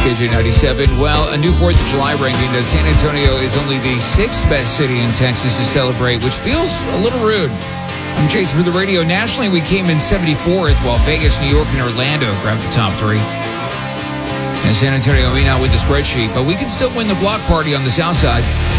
KJ97. Well, a new 4th of July ranking that San Antonio is only the 6th best city in Texas to celebrate, which feels a little rude. I'm Jason for the radio. Nationally, we came in 74th, while Vegas, New York, and Orlando grabbed the top 3. And San Antonio may not win the spreadsheet, but we can still win the block party on the south side.